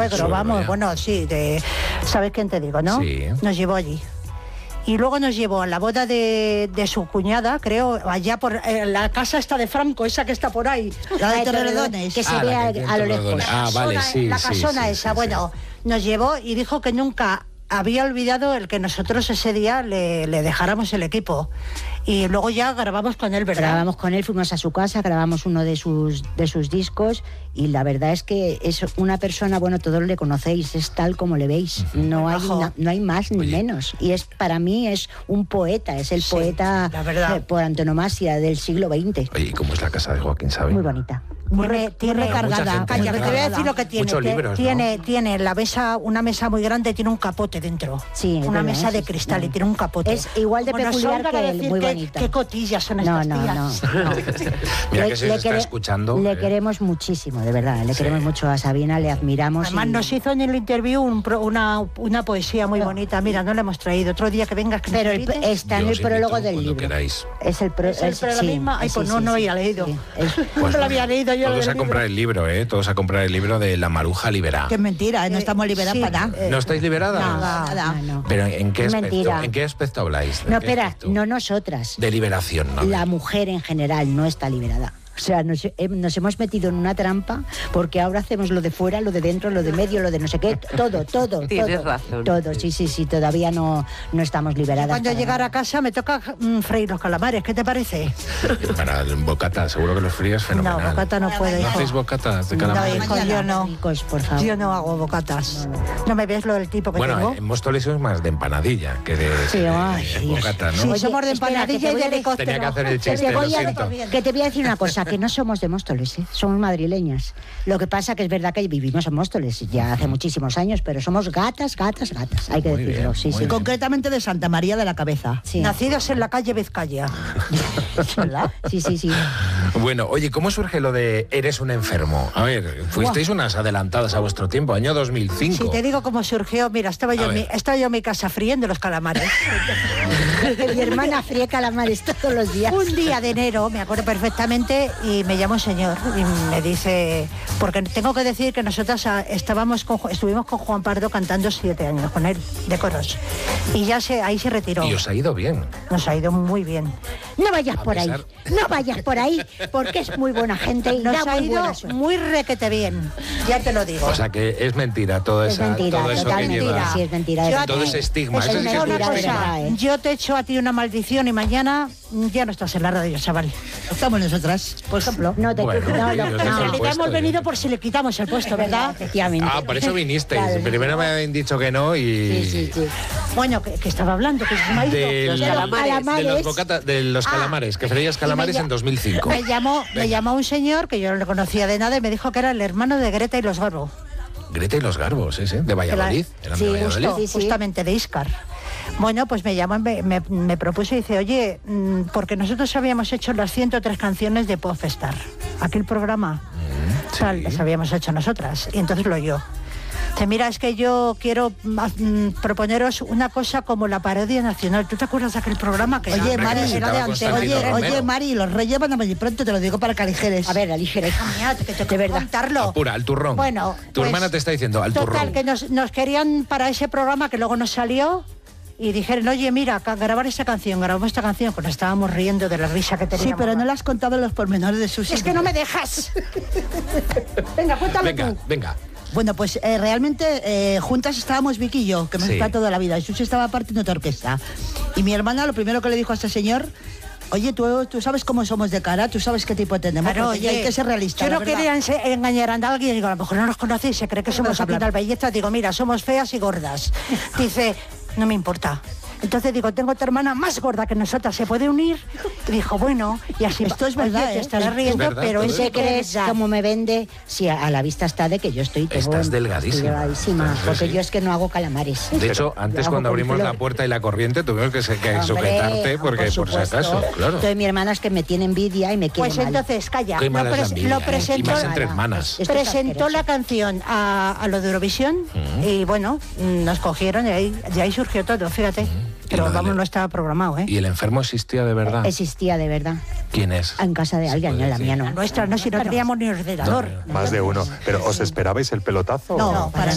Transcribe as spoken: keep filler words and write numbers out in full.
suegro, suegro vamos, ya. bueno, sí, de, ¿sabes quién te digo, no? Sí. Nos llevó allí. Y luego nos llevó a la boda de, de su cuñada, creo, allá por eh, la casa esta de Franco, esa que está por ahí. La de de Torrelodones. Que se Ah, ve la a, que tiene a lo Torrelodones. lejos. Ah, vale, La sí, La sí, casona sí, esa, sí, bueno, sí. nos llevó y dijo que nunca había olvidado el que nosotros ese día le, le dejáramos el equipo. Y luego ya grabamos con él, ¿verdad? Grabamos con él, fuimos a su casa, grabamos uno de sus de sus discos y la verdad es que es una persona, bueno, todos le conocéis, es tal como le veis, uh-huh. no, hay, no, no hay más ni Oye. menos. Y es para mí es un poeta, es el sí, poeta eh, por antonomasia del siglo veinte. Oye, ¿y cómo es la casa de Joaquín Sabina? Muy bonita. Muy, re, tiene recargada. Calla, que te voy a decir lo que tiene. Muchos libros, tiene, ¿no? tiene la mesa, una mesa muy grande, tiene un capote dentro. Sí, una verdad, mesa de sí, cristal sí. y tiene un capote. Es igual de bueno, peculiar que él, muy qué, bonita. Qué cotillas son no, estas no, tías. No, no. Mira le, que se le está quere, escuchando. Le eh. queremos muchísimo, de verdad. Le sí. queremos mucho a Sabina, le admiramos. Además y... nos hizo en el interview un pro, una, una poesía muy no. bonita. Mira, no la hemos traído. Otro día que vengas que Pero nos el, está en el prólogo del libro. Queráis. Es el pro, ¿Es el, es, pero sí, la misma? Ay, sí, pues sí, no, sí, no sí. había leído. Sí. Es, pues no lo había leído yo. Todos a comprar el libro, ¿eh? Todos a comprar el libro de La Maruja Liberada. Qué mentira, ¿eh? No estamos liberadas sí, para nada. Eh, ¿No estáis liberadas? Nada, nada. No, no. ¿Pero en qué aspecto? Mentira. ¿En qué aspecto habláis? No, espera, no nosotras. De liberación, ¿no? La mujer en general no está liberada. O sea, nos, eh, nos hemos metido en una trampa porque ahora hacemos lo de fuera, lo de dentro, lo de medio, lo de no sé qué, todo, todo, Tienes todo. razón. Todo, sí, sí, sí, todavía no, no estamos liberadas. Cuando llegar a casa me toca mm, freír los calamares, ¿qué te parece? Para el bocata, seguro que los fríos fenomenal. No, bocata no puedo. ¿No hacéis bocatas de calamares? No, hijo, yo no. Ricos, por favor. Yo no hago bocatas. No, no. ¿No me ves lo del tipo que bueno, tengo? Bueno, en Móstoles es más de empanadilla que de, sí, de, ay, de bocata, ¿no? Sí, Oye, somos de empanadilla espera, y de helicóptero. Tenía que hacer el chiste, te voy lo a, siento. Que te voy a decir una cosa, que no somos de Móstoles. ¿eh? Somos madrileñas. Lo que pasa que es verdad que vivimos en Móstoles ya hace muchísimos años, pero somos gatas, gatas, gatas. Hay que muy decirlo. Bien, sí, sí. Bien. Concretamente de Santa María de la Cabeza. Sí. Nacidos en la calle Vizcaya. ¿Verdad? Sí, sí, sí. Bueno, oye, ¿cómo surge lo de eres un enfermo? A ver, fuisteis unas adelantadas a vuestro tiempo, año dos mil cinco. Si te digo cómo surgió, mira, estaba yo, en mi, estaba yo en mi casa friendo los calamares. Mi hermana fría calamares todos los días. Un día de enero, me acuerdo perfectamente, y me llama un señor y me dice, porque tengo que decir que nosotras estábamos con, estuvimos con Juan Pardo cantando siete años con él, de coros. Y ya se, ahí se retiró. Y os ha ido bien. Nos ha ido muy bien. No vayas por ahí, no vayas por ahí, porque es muy buena gente y nos da ha muy ido buena muy requete bien, ya te lo digo. O sea que es mentira todo, es esa, mentira, todo eso total que mentira, lleva. sí, es mentira. Yo Es todo ti, ese estigma. Es Eso sí que es una un cosa, estigma. ¿eh? yo te echo a ti una maldición y mañana ya no estás en la radio, chaval. Estamos nosotras, por ejemplo. No te Bueno, no, ellos no, es En el realidad puesto, hemos venido ¿eh? por si le quitamos el puesto, ¿verdad? Efectivamente. Ah, por eso vinisteis. Claro. Primero me habían dicho que no y... Sí, sí, sí. Bueno, que, que estaba hablando, que se me ha ido. Del- Los de calamares. los, bocata- de los Ah, calamares, que freías y calamares me en ll- dos mil cinco. Me llamó, me llamó un señor que yo no le conocía de nada y me dijo que era el hermano de Greta y los Garbo. Greta y los Garbos, ese, de Valladolid. ¿Eran Sí, de Valladolid? justo. Sí, sí. Justamente de Íscar. Bueno, pues me llamó, me, me, me propuso y dice, oye, mm, porque nosotros habíamos hecho las ciento tres canciones de Popstar, aquel programa, Mm, sí. tal, las habíamos hecho nosotras, y entonces lo oyó. Dice, mira, es que yo quiero mm, proponeros una cosa como la parodia nacional. ¿Tú te acuerdas de aquel programa? Que Oye, era, Mari, era de estaba antes? Constantino Oye, Romero. oye, Mari, los reyes van a venir pronto, te lo digo para que aligeres. A ver, aligera. Hija mía, que tengo De que verdad. contarlo. Apura, al turrón. Bueno, Tu pues, hermana te está diciendo, al Total, turrón. que nos, nos querían para ese programa que luego nos salió y dijeron, oye, mira, ca- grabar esta canción, grabamos esta canción, pues nos estábamos riendo de la risa que teníamos. Sí, pero no le has contado los pormenores de sus... Es que no me dejas. Venga, cuéntalo Venga, tú. venga. Bueno, pues eh, realmente eh, juntas estábamos Vicky y yo, que hemos Sí. estado toda la vida, y Susi estaba partiendo de orquesta. Y mi hermana lo primero que le dijo a este señor, oye, tú, tú sabes cómo somos de cara, tú sabes qué tipo tenemos, Claro, porque oye, hay que ser realista. yo la no verdad. quería ense- engañar a alguien, digo, a lo mejor no nos conocéis, se cree que somos Vamos a aquí hablar. tal belleza, digo, mira, somos feas y gordas. Dice, no me importa. Entonces digo, tengo otra hermana más gorda que nosotras, ¿se puede unir? Y dijo, bueno, y así Esto es oye, verdad, te ¿eh? estarás Es riendo, verdad, pero todo es eso. ¿Qué crees verdad. cómo me vende? Si a, a la vista está de que yo estoy... tengo- Estás delgadísima. estoy delgadísima, Estás- porque sí. yo es que no hago calamares. De hecho, antes Yo cuando hago con abrimos la flor. puerta y la corriente tuvimos que, se- que Hombre, sujetarte porque por, si supuesto. acaso, claro. Entonces mi hermana es que me tiene envidia y me quiere Pues mal. entonces, calla, Qué lo, mala es la pres- envidia, lo ¿eh? presentó, Y más entre hermanas. Esto es presentó asqueroso. la canción a, a lo de Eurovisión y bueno, nos cogieron y ahí, de ahí surgió todo, fíjate. Y Pero lo vamos, del- no estaba programado, ¿eh? ¿Y el enfermo existía de verdad? Existía de verdad. ¿Quién es? En casa de alguien, puede no en la decir. mía La no. nuestra no, si no teníamos ni ordenador. No, Más de uno. ¿Pero os esperabais el pelotazo? No, o para